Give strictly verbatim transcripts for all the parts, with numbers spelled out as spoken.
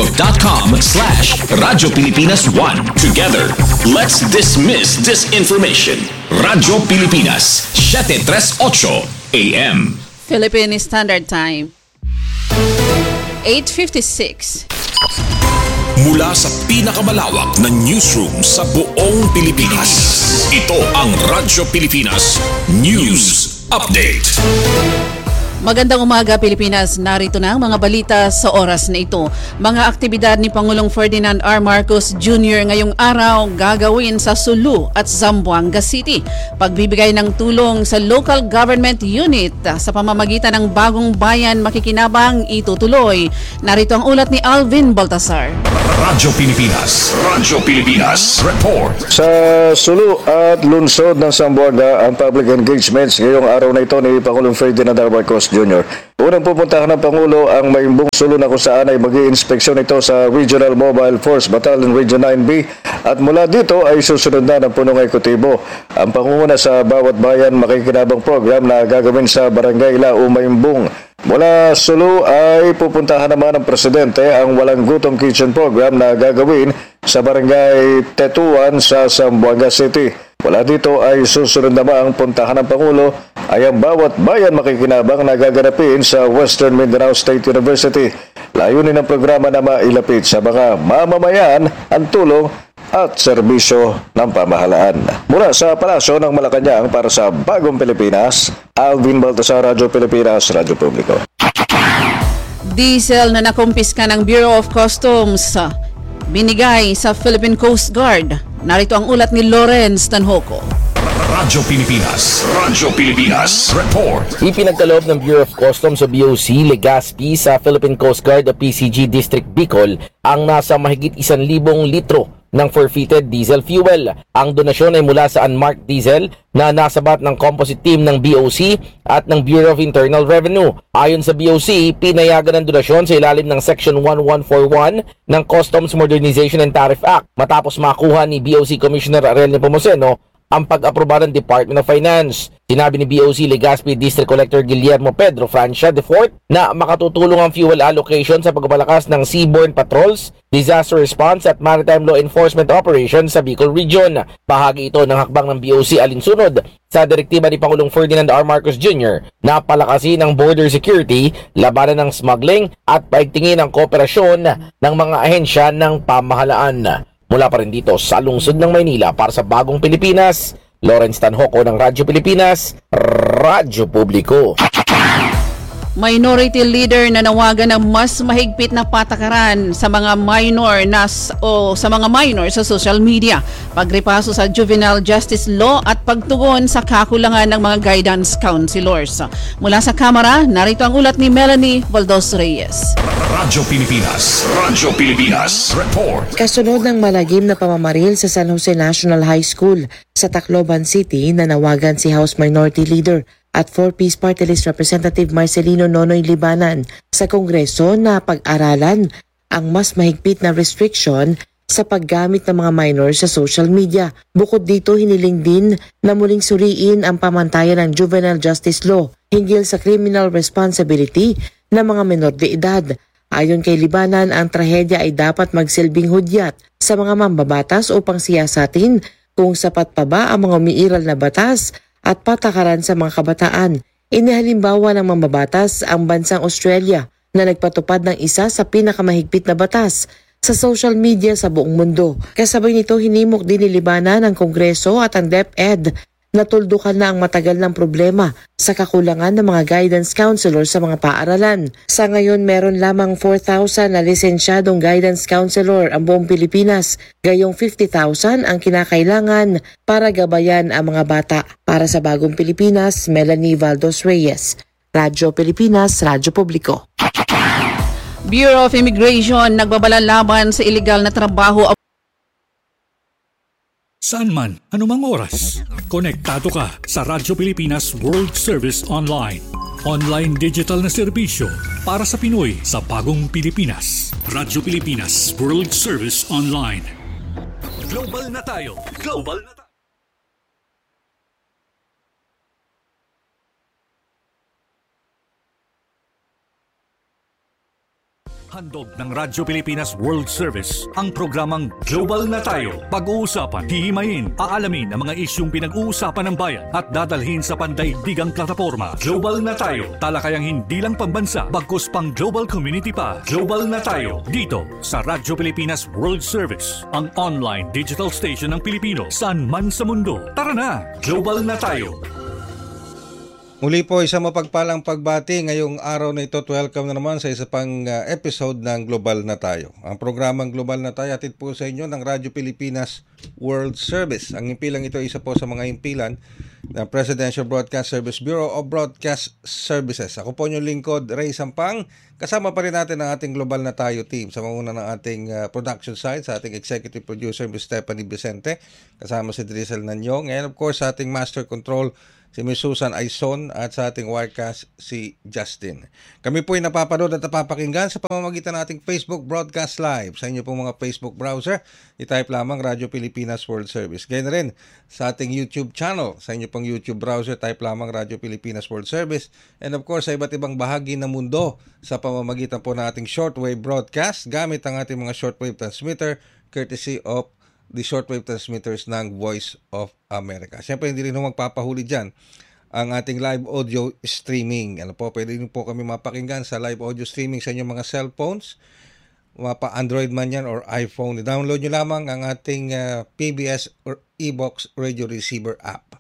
Facebook.com slash Radyo Pilipinas one. Together, let's dismiss disinformation. Radyo Pilipinas, seven thirty-eight A M. Philippine Standard Time. eight fifty-six. Mula sa pinakamalawak na newsroom sa buong Pilipinas, ito ang Radyo Pilipinas News Update. Magandang umaga Pilipinas, narito na ang mga balita sa oras na ito. Mga aktibidad ni Pangulong Ferdinand R. Marcos Junior ngayong araw gagawin sa Sulu at Zamboanga City. Pagbibigay ng tulong sa local government unit sa pamamagitan ng Bagong Bayan Makikinabang itutuloy. Narito ang ulat ni Alvin Baltasar. Radyo Pilipinas, Radyo Pilipinas Report. Sa Sulu at lungsod ng Zamboanga ang public engagements ngayong araw na ito ni Pangulong Ferdinand R. Marcos Junior Unang pupuntahan ng Pangulo ang Maimbong Sulu na kung saan ay mag-i-inspeksyon ito sa Regional Mobile Force Battalion Region nine B at mula dito ay susunod na ng punong ekutibo. Ang pangunguna sa bawat bayan makikinabang program na gagawin sa Barangay Lao Maimbong. Mula Sulu ay pupuntahan naman ng Presidente ang Walang Gutom Kitchen program na gagawin sa Barangay Tetuan sa Zamboanga City. Mula dito ay susunod naman ang puntahan ng Pangulo ay ang bawat bayan makikinabang na gaganapin sa Western Mindanao State University. Layunin ng programa na mailapit sa mga mamamayan ang tulong at serbisyo ng pamahalaan. Mula sa Palasyo ng Malacanang para sa Bagong Pilipinas, Alvin Baltasar, Radyo Pilipinas, Radyo Publiko. Diesel na nakumpiska ng Bureau of Customs binigay sa Philippine Coast Guard. Narito ang ulat ni Lawrence Tanhoco. Radyo Pilipinas, Radyo Pilipinas Report. Ipinagkaloob ng Bureau of Customs o B O C Legazpi sa Philippine Coast Guard o P C G District Bicol ang nasa mahigit isang libong litro ng forfeited diesel fuel. Ang donasyon ay mula sa unmarked diesel na nasabat ng composite team ng B O C at ng Bureau of Internal Revenue. Ayon sa B O C, pinayagan ng donasyon sa ilalim ng Section eleven forty-one ng Customs Modernization and Tariff Act matapos makuha ni B O C Commissioner Ariel Nepomuceno ang pag-aproba ng Department of Finance. Sinabi ni B O C Legazpi District Collector Guillermo Pedro Francia the fourth na makatutulong ang fuel allocation sa pagpapalakas ng seaborne patrols, disaster response at maritime law enforcement operations sa Bicol Region. Bahagi ito ng hakbang ng B O C alinsunod sa direktiba ni Pangulong Ferdinand R. Marcos Junior na palakasin ang border security, labanan ng smuggling at paigtingin ang kooperasyon ng mga ahensya ng pamahalaan. Mula pa rin dito sa lungsod ng Maynila para sa Bagong Pilipinas, Lawrence Tanhoco ng Radyo Pilipinas, Radyo Publiko. Minority leader na nawagan ng mas mahigpit na patakaran sa mga minor na o sa mga minor sa social media, pagrepaso sa juvenile justice law at pagtugon sa kakulangan ng mga guidance counselors. Mula sa Kamara, narito ang ulat ni Melanie Valdos Reyes. Radyo Pilipinas, Radyo Pilipinas Report. Kasunod ng malagim na pamamaril sa San Jose National High School sa Tacloban City, nanawagan si House Minority Leader at four-piece Party List Representative Marcelino Nonoy Libanan sa Kongreso na pag-aralan ang mas mahigpit na restriction sa paggamit ng mga minors sa social media. Bukod dito, hiniling din na muling suriin ang pamantayan ng juvenile justice law hinggil sa criminal responsibility ng mga menor de edad. Ayon kay Libanan, ang trahedya ay dapat magsilbing hudyat sa mga mambabatas upang siyasatin kung sapat pa ba ang mga umiiral na batas at patakaran sa mga kabataan. Inihalimbawa ng mambabatas ang bansang Australia na nagpatupad ng isa sa pinakamahigpit na batas sa social media sa buong mundo. Kasabay nito, hinimok din ni Libanan ng Kongreso at ang DepEd na tuldukan na ang matagal ng problema sa kakulangan ng mga guidance counselor sa mga paaralan. Sa ngayon, meron lamang four thousand na lisensyadong guidance counselor ang buong Pilipinas, gayong fifty thousand ang kinakailangan para gabayan ang mga bata. Para sa Bagong Pilipinas, Melanie Valdos Reyes, Radyo Pilipinas, Radyo Publiko. Bureau of Immigration nagbabala laban sa illegal na trabaho. Saan man, anumang oras, konektado ka sa Radyo Pilipinas World Service Online. Online digital na serbisyo para sa Pinoy sa Bagong Pilipinas. Radyo Pilipinas World Service Online. Global na tayo! Global na tayo! Handog ng Radyo Pilipinas World Service ang programang Global na Tayo. Pag-uusapan, hihimayin, aalamin ang mga isyung pinag-uusapan ng bayan at dadalhin sa pandaigdigang plataforma. Global na Tayo, talakayang hindi lang pambansa, bagkus pang global community pa. Global na Tayo, dito sa Radyo Pilipinas World Service, ang online digital station ng Pilipino saan man sa mundo. Tara na, Global na Tayo. Muli po, isang mapagpalang pagbati ngayong araw na ito. Welcome na naman sa isa pang uh, episode ng Global na Tayo. Ang programang Global na Tayo atid po sa inyo ng Radyo Pilipinas World Service. Ang impilang ito ay isa po sa mga impilan ng Presidential Broadcast Service Bureau of Broadcast Services. Ako po yung lingkod, Ray Sampang. Kasama pa rin natin ang ating Global na Tayo team sa manguna ng ating uh, production side, sa ating executive producer, Miz Stephanie Vicente. Kasama si Drizzle Nanyong. And of course, sa ating master control, si Miz Susan Aizon, at sa ating wirecast, si Justin. Kami po ay napapanood at napapakinggan sa pamamagitan ng ating Facebook Broadcast Live. Sa inyo pong mga Facebook browser, i-type lamang Radyo Pilipinas World Service. Gayun rin sa ating YouTube channel. Sa inyo pong YouTube browser, type lamang Radyo Pilipinas World Service. And of course, sa iba't ibang bahagi ng mundo sa pamamagitan po ng ating shortwave broadcast gamit ang ating mga shortwave transmitter courtesy of the shortwave transmitters ng Voice of America. Siyempre, hindi rin magpapahuli dyan ang ating live audio streaming. Ano po, pwede rin po kami mapakinggan sa live audio streaming sa inyong mga cellphones, mapa Android man yan or iPhone. I-download nyo lamang ang ating uh, P B S or e-box radio receiver app.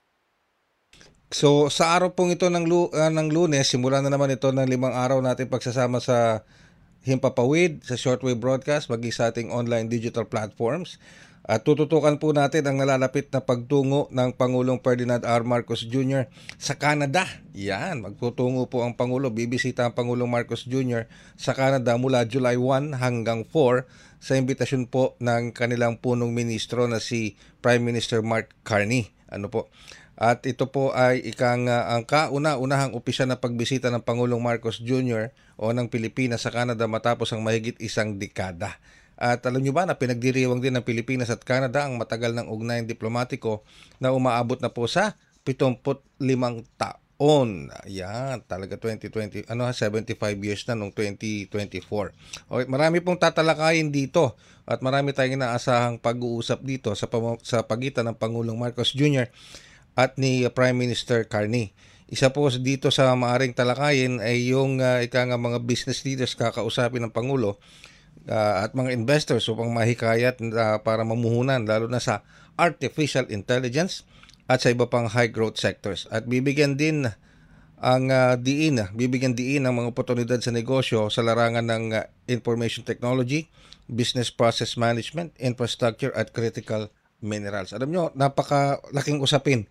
So, sa araw pong ito ng, uh, ng Lunes, simulan na naman ito ng limang araw natin pagsasama sa Himpapawid, sa shortwave broadcast, maging sa ating online digital platforms. At tututukan po natin ang nalalapit na pagtungo ng Pangulong Ferdinand R. Marcos Junior sa Canada. Yan, magtutungo po ang Pangulo, bibisita ang Pangulong Marcos Junior sa Canada mula July first hanggang four sa imbitasyon po ng kanilang punong ministro na si Prime Minister Mark Carney. Ano po? At ito po ay ikang uh, ang kauna-unahang opisyal na pagbisita ng Pangulong Marcos Junior o ng Pilipinas sa Canada matapos ang mahigit isang dekada. At alam nyo ba na pinagdiriwang din ng Pilipinas at Canada ang matagal ng ugnayan diplomatiko na umaabot na po sa pitongput limang taon. Ayan, talaga twenty twenty, ano, seventy-five years na nung twenty twenty-four. Okay, marami pong tatalakayin dito at marami tayong inaasahang pag-uusap dito sa, sa pagitan ng Pangulong Marcos Junior at ni Prime Minister Carney. Isa po dito sa maaring talakayin ay yung uh, ika nga mga business leaders kakausapin ng Pangulo uh, at mga investors upang mahikayat uh, para mamuhunan lalo na sa artificial intelligence at sa iba pang high growth sectors. At bibigyan din ang uh, diin, bibigyan diin ang mga oportunidad sa negosyo sa larangan ng uh, information technology, business process management, infrastructure at critical minerals. Alam nyo, napakalaking usapin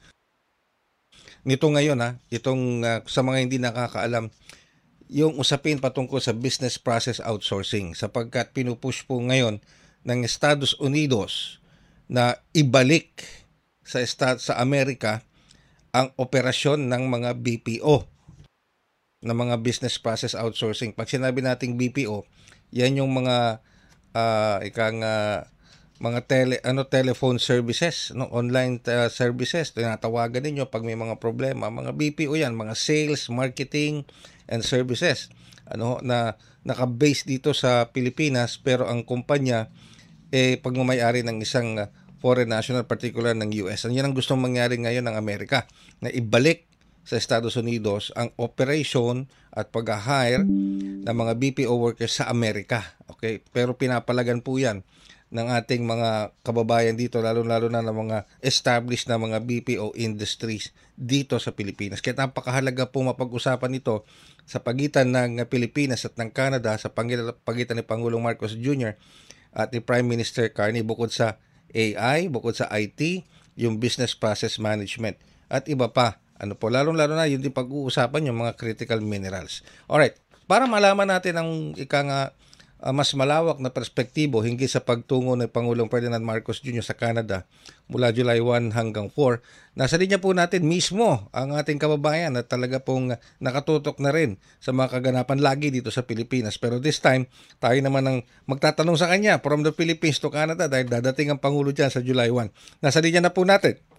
nito ngayon, ha, itong uh, sa mga hindi nakakaalam, yung usapin patungkol sa business process outsourcing sapagkat pinupush po ngayon ng Estados Unidos na ibalik sa Estad sa Amerika ang operasyon ng mga B P O, ng mga business process outsourcing. Pag sinabi nating B P O, yan yung mga uh, ikang uh, mga tele ano telephone services, no, online uh, services, tinatawagan ninyo pag may mga problema. Mga B P O yan, mga sales, marketing and services. Ano na naka-base dito sa Pilipinas pero ang kumpanya eh pagmamay-ari ng isang uh, foreign national, particular ng U S. Ano yan ang gustong mangyari ngayon ng Amerika, na ibalik sa Estados Unidos ang operation at pag-hire ng mga B P O workers sa Amerika. Okay, pero pinapalagan po yan ng ating mga kababayan dito, lalo-lalo na ng mga established na mga B P O industries dito sa Pilipinas. Kaya napakahalaga po mapag-usapan ito sa pagitan ng Pilipinas at ng Canada sa pagitan ni Pangulong Marcos Junior at ni Prime Minister Carney, bukod sa A I, bukod sa I T, yung business process management at iba pa. Ano po, lalo-lalo na yung din pag-uusapan yung mga critical minerals. Alright, para malaman natin ang ika nga Uh, mas malawak na perspektibo hinggil sa pagtungo ng Pangulong Ferdinand Marcos Junior sa Canada mula July first hanggang four. Nasa linya po natin mismo ang ating kababayan na talaga pong nakatutok na rin sa mga kaganapan lagi dito sa Pilipinas. Pero this time, tayo naman ang magtatanong sa kanya from the Philippines to Canada dahil dadating ang Pangulo dyan sa July first. Nasa linya na po natin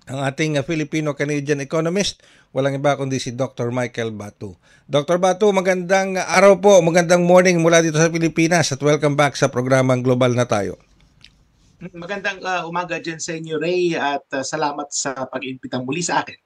ang ating uh, Filipino-Canadian economist, walang iba kundi si Doctor Michael Batu. Doctor Batu, magandang araw po, magandang morning mula dito sa Pilipinas at welcome back sa programang Global na Tayo. Magandang uh, umaga dyan sa inyo, Ray, at uh, salamat sa pag-iimbitang muli sa akin.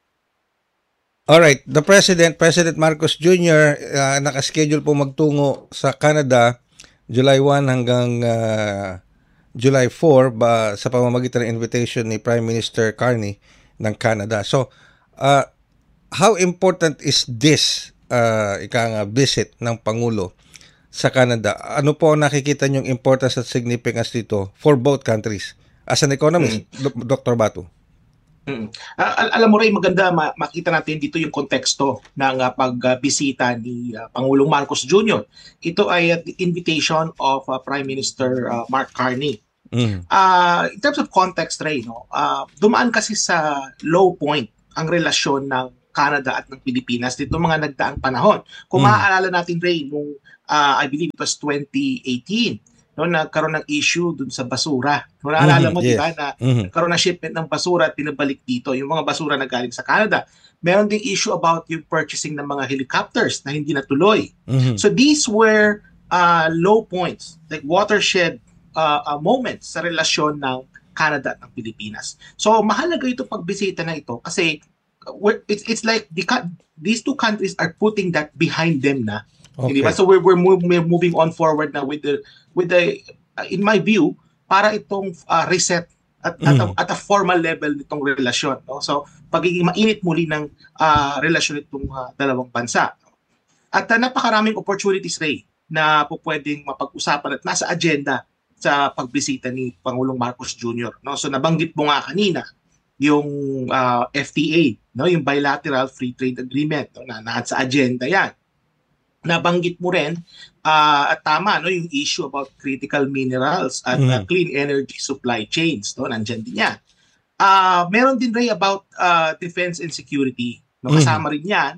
Alright, the President, President Marcos Junior, uh, nakaschedule po magtungo sa Canada July first hanggang uh, July fourth ba, sa pamamagitan ng invitation ni Prime Minister Carney ng Canada. So, uh, how important is this uh, ika nga visit ng Pangulo sa Canada? Ano po ang nakikita niyong importance at significance dito for both countries? As an economist, mm-hmm. Doctor Batu. Mm. Uh, al- alam mo rin, maganda ma- makita natin dito yung konteksto ng uh, pagbisita ni uh, Pangulong Marcos Junior Ito ay at the invitation of uh, Prime Minister uh, Mark Carney. Mm. Uh, in terms of context, Ray, no, uh, dumaan kasi sa low point ang relasyon ng Canada at ng Pilipinas dito mga nagdaang panahon. Kung mm. maaalala natin, Ray, nung uh, I believe it was twenty eighteen, no, nagkaroon ng issue dun sa basura. Kung naalala mo, mm-hmm, yes. Diba, na mm-hmm. nagkaroon ng shipment ng basura at pinabalik dito, yung mga basura na galing sa Canada. Meron ding issue about yung purchasing ng mga helicopters na hindi natuloy. Mm-hmm. So these were uh, low points, like watershed uh, uh, moments sa relasyon ng Canada at ng Pilipinas. So mahalaga ito pagbisita na ito kasi we're, it's, it's like the, these two countries are putting that behind them na. Okay. Diba? So we're, we're, move, we're moving on forward now with the with the uh, in my view para itong uh, reset at, mm. at, a, at a formal level nitong relasyon, no? So pagiging mainit muli ng uh, relasyon nitong uh, dalawang bansa. At uh, napakaraming opportunities, Ray, na po pwedeng mapag-usapan at nasa agenda sa pagbisita ni Pangulong Marcos Junior, no? So nabanggit mo nga kanina yung uh, F T A, no, yung bilateral free trade agreement, no, na nasa agenda 'yan. Nabanggit mo rin uh, at tama, no, yung issue about critical minerals at mm. uh, clean energy supply chains, no, nandiyan din yan. Uh, meron din, Ray, about uh, defense and security, no, kasama mm. rin yan.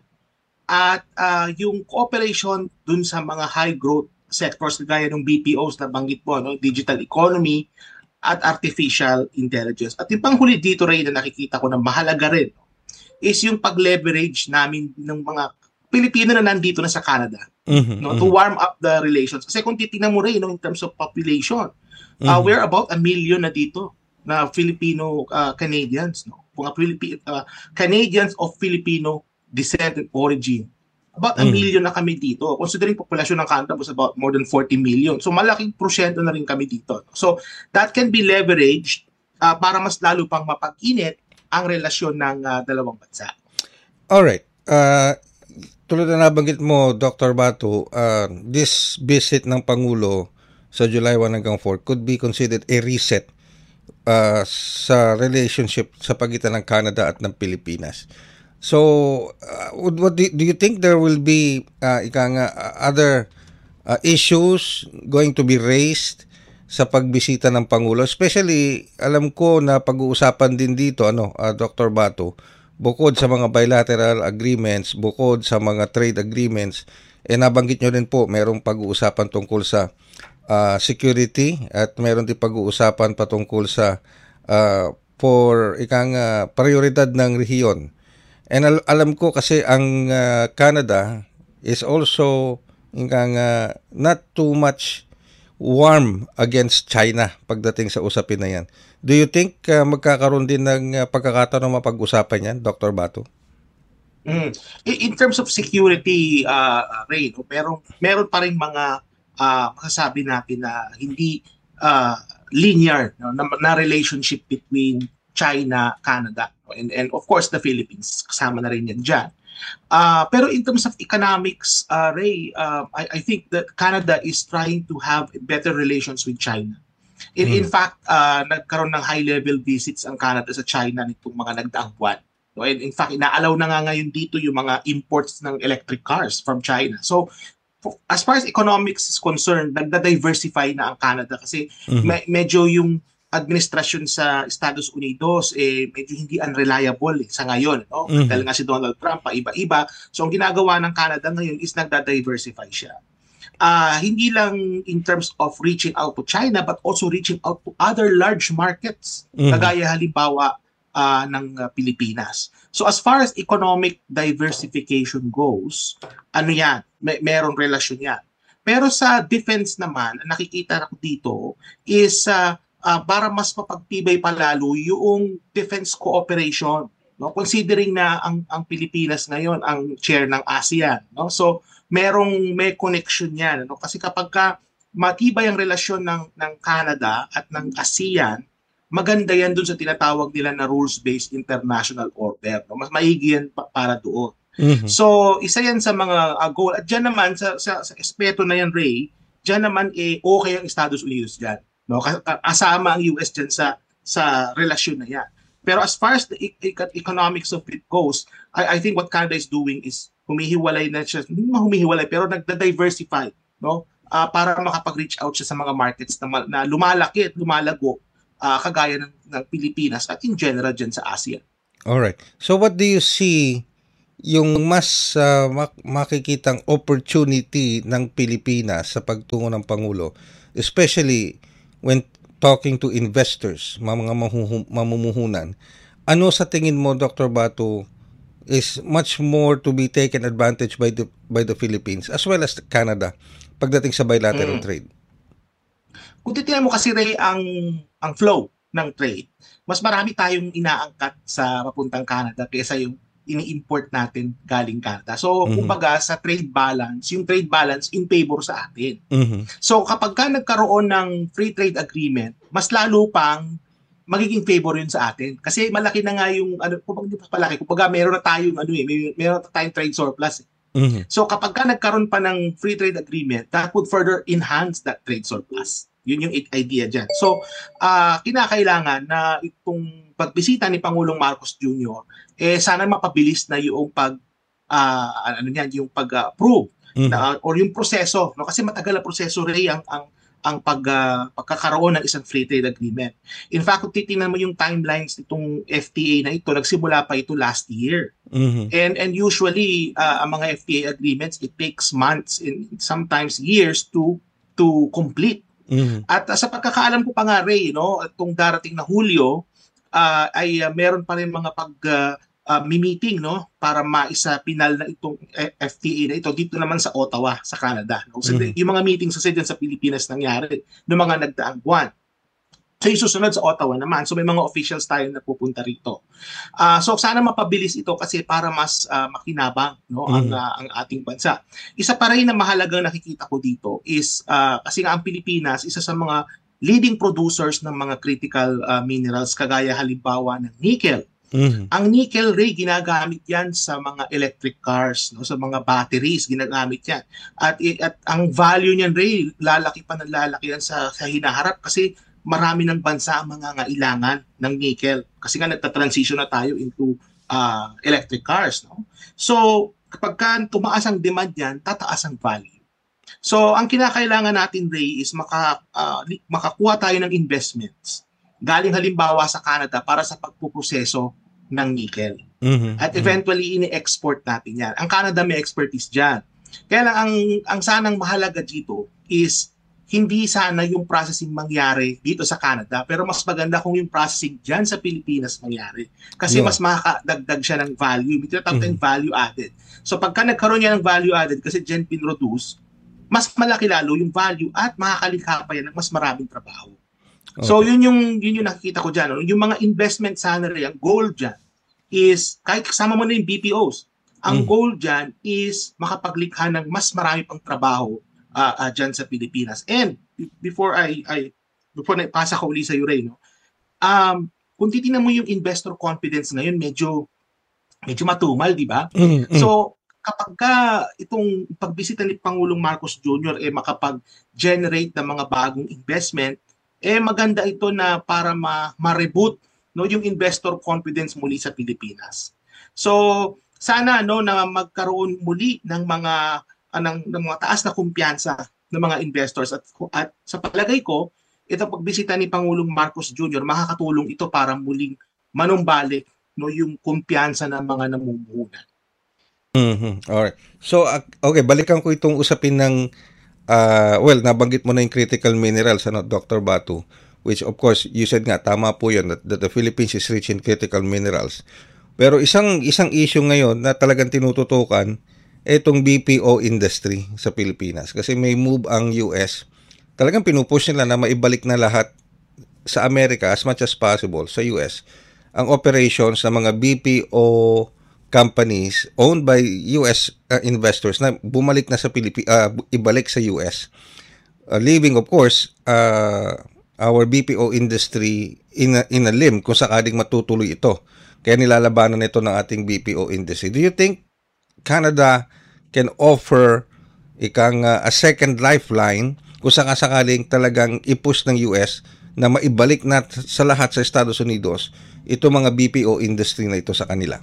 At uh, yung cooperation dun sa mga high growth sectors gaya ng B P Os na banggit mo, no, digital economy at artificial intelligence. At yung panghuli dito, Ray, na nakikita ko na mahalaga rin, no, is yung pag-leverage namin ng mga Pilipino na nandito na sa Canada, mm-hmm, no, mm-hmm. to warm up the relations. Kasi kung titingnan mo rin, no, in terms of population, mm-hmm. uh, we're about a million na dito na Filipino uh, Canadians, no, mga Filipi- uh, Canadians of Filipino descent and origin. About a mm-hmm. million na kami dito. Considering populasyon ng Canada was about more than forty million. So malaking porsyento na rin kami dito. So that can be leveraged uh, para mas lalo pang mapag-init ang relasyon ng uh, dalawang bansa. Alright. Uh, tulad na nabanggit mo, Doctor Batu, uh, this visit ng Pangulo sa July first hanggang fourth could be considered a reset uh, sa relationship sa pagitan ng Canada at ng Pilipinas. So, uh, what do, do you think there will be uh, ika nga, other uh, issues going to be raised sa pagbisita ng Pangulo? Especially, alam ko na pag-uusapan din dito, ano, uh, Doctor Batu, bukod sa mga bilateral agreements, bukod sa mga trade agreements, eh nabanggit nyo rin po, merong pag-uusapan tungkol sa uh, security at meron din pag-uusapan patungkol sa uh, for ikang uh, prioridad ng rehiyon. And al- alam ko kasi ang uh, Canada is also ikang uh, not too much warm against China pagdating sa usapin na yan. Do you think uh, magkakaroon din ng uh, pagkakataon na mapag-usapan yan, Doctor Batu? Mm. In terms of security, uh, Ray, no, meron, meron pa rin mga uh, masasabi natin na hindi uh, linear, no, na, na relationship between China, Canada, and, and of course the Philippines. Kasama na rin yan dyan. Uh, pero in terms of economics, uh, Ray, uh, I, I think that Canada is trying to have better relations with China. In, mm. in fact, uh, nagkaroon ng high-level visits ang Canada sa China nitong mga nagdaang buwan. So, and in fact, inaalaw na nga ngayon dito yung mga imports ng electric cars from China. So, as far as economics is concerned, nagda-diversify na ang Canada kasi mm-hmm. me- medyo yung administrasyon sa Estados Unidos eh medyo hindi unreliable eh, sa ngayon, no? Mm-hmm. Dahil nga si Donald Trump pa iba-iba. So ang ginagawa ng Canada ngayon is nagda-diversify siya. Uh, hindi lang in terms of reaching out to China but also reaching out to other large markets. Mm-hmm. Kagaya halimbawa uh, ng uh, Pilipinas. So as far as economic diversification goes, ano yan, may merong relasyon yan. Pero sa defense naman, nakikita ko dito is uh, uh, para mas mapagtibay palalo yung defense cooperation. No, considering na ang ang Pilipinas ngayon ang chair ng ASEAN, no? So merong may connection yan, no? Kasi kapag ka matibay ang relasyon ng ng Canada at ng ASEAN, maganda yan dun sa tinatawag nila na rules-based international order, no? Mas maigi yan pa, para doon. Mm-hmm. So isa yan sa mga uh, goal. At diyan naman sa sa, sa espeto na yan, Ray, diyan naman eh okay ang Estados Unidos diyan, no? Kasama ang U S diyan sa sa relasyon na yan. Pero as far as the e- economics of it goes, I, I think what Canada is doing is humihiwalay na siya, hindi naman humihiwalay, pero nagda-diversify, no? Uh, para makapag-reach out siya sa mga markets na, na lumalaki at lumalago, uh, kagaya ng, ng Pilipinas at in general dyan sa ASEAN. Alright. So what do you see yung mas uh, mak- makikitang opportunity ng Pilipinas sa pagtungo ng Pangulo, especially when talking to investors, mga mahuhu- mamumuhunan, ano sa tingin mo, Doctor Bato, is much more to be taken advantage by the by the Philippines as well as Canada pagdating sa bilateral mm. trade? Kung titingnan mo kasi, Ray, ang ang flow ng trade, mas marami tayong inaangkat sa papuntang Canada kaysa yung ini-import natin galing Canada. So, mm-hmm. kumbaga sa trade balance, yung trade balance in favor sa atin. Mm-hmm. So, kapag ka nagkaroon ng free trade agreement, mas lalo pang magiging favor yun sa atin. Kasi malaki na nga yung, ano, kung hindi pa malaki, kumbaga meron na tayong, ano eh, may, meron na tayong trade surplus. Eh. Mm-hmm. So, kapag ka nagkaroon pa ng free trade agreement, that would further enhance that trade surplus. Yun yung idea dyan. So, uh, kinakailangan na itong pagbisita ni Pangulong Marcos Junior, eh sana mapabilis na yung pag uh, ano niyan, yung pag-approve mm-hmm. na, or yung proseso, no? Kasi matagal na proseso, Ray, ang ang ang pag uh, pagkakaroon ng isang free trade agreement. In fact, kung titingnan mo yung timelines nitong F T A na ito, nagsimula pa ito last year. Mm-hmm. And and usually uh, ang mga F T A agreements, it takes months and sometimes years to to complete. Mm-hmm. At uh, sa pagkakaalam ko pa nga, Ray, no, itong darating na Hulyo, uh, ay uh, meron pa rin mga pag uh, uh, meeting, no, para maisa pinal na itong F T A na ito dito naman sa Ottawa, sa Canada. No? So, mm-hmm. yung mga meetings kasi dyan sa Pilipinas nangyari noong mga nagdaang buwan. So yung susunod sa Ottawa naman. So may mga officials tayo na pupunta rito. Uh, so sana mapabilis ito kasi para mas uh, makinabang, no, mm. ang, uh, ang ating bansa. Isa pa rin na mahalagang nakikita ko dito is uh, kasi nga ang Pilipinas, isa sa mga leading producers ng mga critical uh, minerals kagaya halimbawa ng nickel. Mm-hmm. Ang nickel, Ray, ginagamit yan sa mga electric cars, no, sa mga batteries, ginagamit yan. At, at ang value niyan, Ray, lalaki pa ng lalaki yan sa, sa hinaharap kasi marami ng bansa ang mga ngailangan ng nickel. Kasi nga nagta-transition na tayo into uh, electric cars. No? So, kapag ka tumaas ang demand yan, tataas ang value. So, ang kinakailangan natin, Ray, is maka, uh, makakuha tayo ng investments galing halimbawa sa Canada para sa pagpuproseso ng nickel. Mm-hmm. At eventually, ini-export natin yan. Ang Canada may expertise dyan. Kaya lang, ang, ang sanang mahalaga dito is hindi sana yung processing mangyari dito sa Canada, pero mas maganda kung yung processing dyan sa Pilipinas mangyari. Kasi yeah. mas makakadagdag siya ng value. May tinatawag tayong mm-hmm. value added. So pagka nagkaroon niya ng value added kasi dyan pinroduce, mas malaki lalo yung value at makakalikha pa yan ng mas maraming trabaho. Okay. So yun yung, yun yung nakikita ko dyan. No? Yung mga investment sana rin, ang goal dyan is, kahit kasama mo na yung B P Os, ang mm-hmm. goal dyan is makapaglikha ng mas marami pang trabaho Uh, uh, dyan sa Pilipinas. And before I, I before na ipasa ko uli sa Ray, no, um, kung titingnan mo yung investor confidence ngayon, medyo medyo matumal, di ba? Mm-hmm. So, kapag ka itong pagbisita ni Pangulong Marcos Junior eh makapag-generate ng mga bagong investment, eh maganda ito na para ma- ma-reboot, no, yung investor confidence muli sa Pilipinas. So, sana, no, na magkaroon muli ng mga Ng, ng mga taas na kumpiyansa ng mga investors at, at sa palagay ko, ito pagbisita ni Pangulong Marcos Junior makakatulong ito para muling manumbalik, no, yung kumpiyansa ng mga namumuhunan. Mm-hmm. Alright. So, okay, balikan ko itong usapin ng, uh, well, nabanggit mo na yung critical minerals, ano, Doctor Bato. which of course, you said nga, tama po yun, that, that the Philippines is rich in critical minerals. Pero isang isang issue ngayon na talagang tinututukan, itong B P O industry sa Pilipinas. Kasi may move ang U S, talagang pinupush nila na maibalik na lahat sa Amerika as much as possible sa U S ang operations ng mga B P O companies owned by U S uh, investors na bumalik na sa Pilipinas, uh, ibalik sa U S. Uh, leaving of course uh, our B P O industry in a, in a limb kung sakaling matutuloy ito. Kaya nilalabanan ito ng ating B P O industry. Do you think Canada can offer ikang uh, a second lifeline kung sakasakaling talagang ipush ng U S na maibalik na sa lahat sa Estados Unidos ito mga B P O industry na ito sa kanila?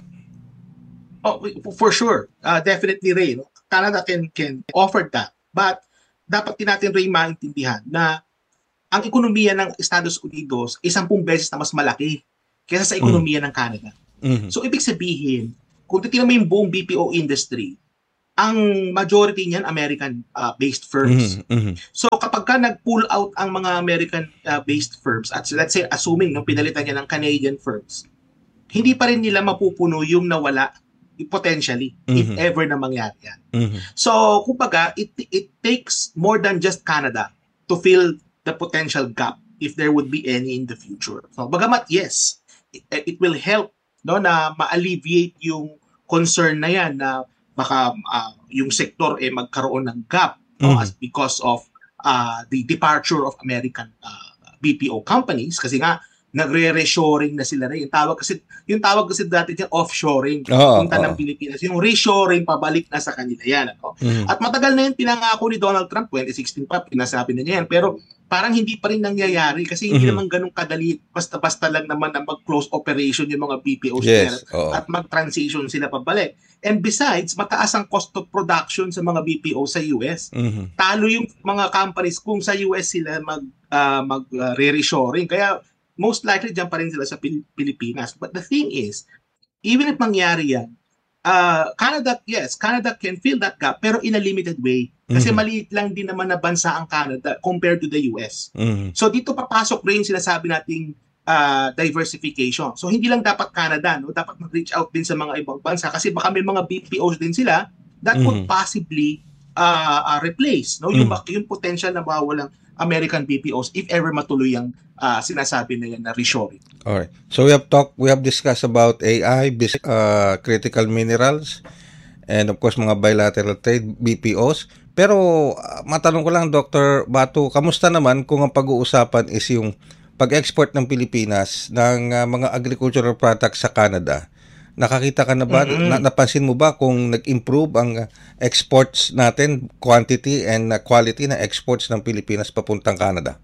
Oh, for sure. Uh, definitely, Ray. No? Canada can can offer that. But dapat din natin, Ray, maintindihan na ang ekonomiya ng Estados Unidos ay sampung beses na mas malaki kaysa sa ekonomiya mm. ng Canada. Mm-hmm. So, ibig sabihin, kung titignan mo yung buong B P O industry, ang majority niyan American-based uh, firms. Mm-hmm. So, kapag ka nag-pull out ang mga American-based uh, firms, at let's say, assuming no, pinalitan niya ng Canadian firms, hindi pa rin nila mapupuno yung nawala potentially, mm-hmm. if ever na mangyari yan. Mm-hmm. So, kumbaga, it, it takes more than just Canada to fill the potential gap if there would be any in the future. So, bagamat, yes, it, it will help no na ma-alleviate yung concern na yan na baka uh, yung sektor eh magkaroon ng gap no, mm-hmm. as because of uh, the departure of American uh, B P O companies kasi nga nagre-reshoring na sila na yung tawag kasi yung tawag kasi dati diyan offshoring oh, punta oh. ng Pilipinas yung reshoring pabalik na sa kanila yan ano? Mm-hmm. At matagal na yun pinangako ni Donald Trump twenty sixteen pa pinasabi na niya yan pero parang hindi pa rin nangyayari kasi hindi mm-hmm. naman ganun kadali basta-basta lang naman na mag-close operation yung mga B P Os yes, oh. at mag-transition sila pabalik. And besides, mataas ang cost of production sa mga B P O sa U S. Mm-hmm. Talo yung mga companies kung sa U S sila mag uh, mag uh, re-reshoring. Kaya most likely dyan pa rin sila sa Pil- Pilipinas. But the thing is, even if mangyari yan, uh, Canada, yes, Canada can fill that gap pero in a limited way. Kasi mm-hmm. maliit lang din naman na bansa ang Canada compared to the U S. Mm-hmm. So dito papasok rin sinasabi nating uh, diversification. So hindi lang dapat Canada, no? Dapat mag-reach out din sa mga ibang bansa kasi baka may mga B P Os din sila that mm-hmm. could possibly uh, uh, replace no yung mm-hmm. yung potential na mawawalang American B P Os if ever matuloy ang uh, sinasabi na yan na reshoring. Alright. So we have talked, we have discussed about A I, uh, critical minerals, and of course mga bilateral trade, B P Os. Pero uh, matanong ko lang, Doctor Batu, kamusta naman kung ang pag-uusapan is yung pag-export ng Pilipinas ng uh, mga agricultural products sa Canada? Nakakita ka na ba, mm-hmm. na, napansin mo ba kung nag-improve ang uh, exports natin, quantity and uh, quality na exports ng Pilipinas papuntang Canada?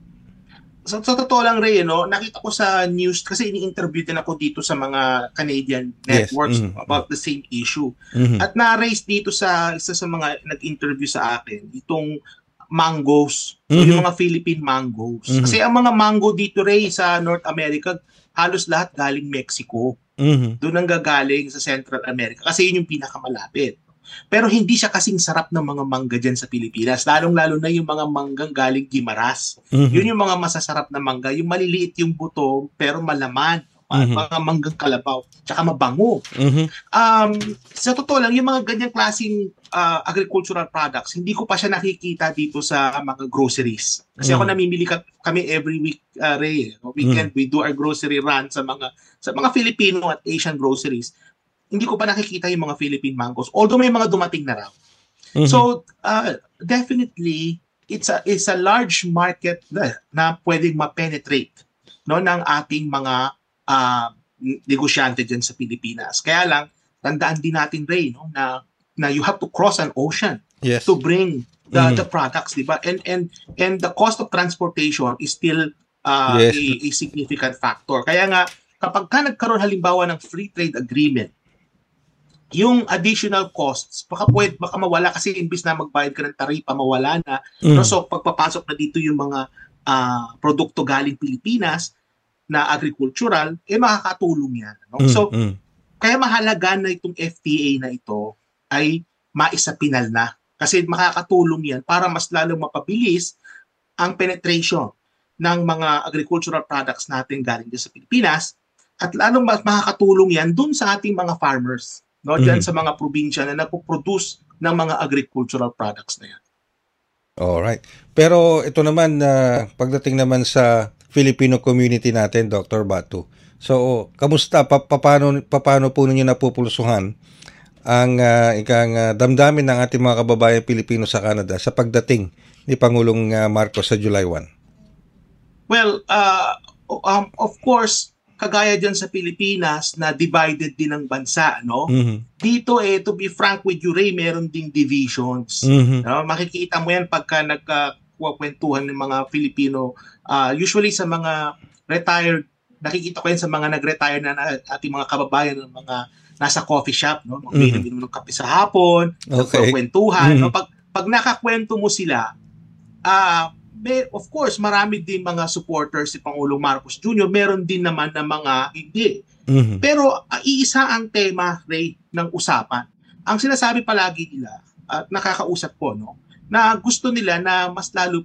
So, sa totoo lang, Ray, no, nakita ko sa news, kasi ini-interview din ako dito sa mga Canadian networks yes. mm-hmm. about the same issue. Mm-hmm. At na-raise dito sa isa sa mga nag-interview sa akin, itong mangoes, mm-hmm. so yung mga Philippine mangoes. Mm-hmm. Kasi ang mga mango dito, Ray, sa North America, halos lahat galing Mexico. Mm-hmm. Doon ang gagaling sa Central America kasi yun yung pinakamalapit. Pero hindi siya kasing sarap ng mga mangga dyan sa Pilipinas. Lalong-lalo na yung mga manggang galing Guimaras. Mm-hmm. Yun yung mga masasarap na mangga. Yung maliliit yung buto pero malaman. Mm-hmm. Mga manggang kalabaw. Tsaka mabango. Mm-hmm. Um, sa totoo lang, yung mga ganyang klaseng uh, agricultural products, hindi ko pa siya nakikita dito sa mga groceries. Kasi mm-hmm. ako namimili ka, kami every week, uh, Ray. Weekend, mm-hmm. we do our grocery run sa mga sa mga Filipino at Asian groceries. Hindi ko pa nakikita yung mga Philippine mangoes. Although may mga dumating na raw. Mm-hmm. So, uh, definitely, it's a, it's a large market na, na pwedeng ma-penetrate no, ng ating mga uh, negosyante dyan sa Pilipinas. Kaya lang, tandaan din natin, Ray, no, na, na you have to cross an ocean yes. to bring the, mm-hmm. the products, di ba? And, and, and the cost of transportation is still uh, yes. a, a significant factor. Kaya nga, kapag ka nagkaroon halimbawa ng free trade agreement, yung additional costs, baka pwede, baka mawala kasi imbis na magbayad ka ng taripa, mawala na. Mm. So, pagpapasok na dito yung mga uh, produkto galing Pilipinas na agricultural, eh makakatulong yan. No? Mm, so, mm. kaya mahalaga na itong F T A na ito ay maisapinal na. Kasi makakatulong yan para mas lalong mapabilis ang penetration ng mga agricultural products natin galing dyan sa Pilipinas at lalong mas makakatulong yan dun sa ating mga farmers, no? Dyan Mhm. sa mga probinsya na nagpo-produce ng mga agricultural products na yan. Alright. Pero ito naman, na pagdating naman sa Filipino community natin, Doctor Batu. So, kamusta? Pa paano, paano po ninyo napupulsuhan ang uh, ikang uh, damdamin ng ating mga kababayan Pilipino sa Canada sa pagdating ni Pangulong uh, Marcos sa July first? Well, uh, um, of course, kagaya dyan sa Pilipinas na divided din ang bansa, no? Mhm. Dito, eh, to be frank with you, Ray, meron ding divisions. Mhm. No? Makikita mo yan pagka nagkakwentuhan ng mga Filipino, uh, usually sa mga retired, nakikita ko yan sa mga nag-retire na, na ating mga kababayan ng mga nasa coffee shop, no? Mga Mhm. mm-hmm. ng kape sa hapon, Okay. nagkakwentuhan, Mhm. no? Pag, pag nakakwento mo sila, ah, may, of course, marami din mga supporters si Pangulong Marcos Junior Meron din naman na mga hindi. Mhm. Pero uh, iisa ang tema, Ray, ng usapan. Ang sinasabi palagi nila, at nakakausap ko, no, na gusto nila na mas lalo